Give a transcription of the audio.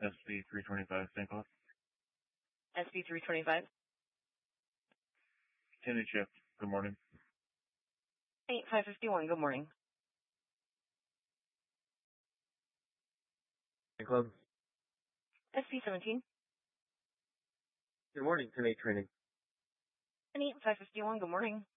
SB325 St. Paul. SB325. 10 shift. Good morning. 8551, good morning. Club. SB17. Good morning, 10-8 training. 8551, good morning.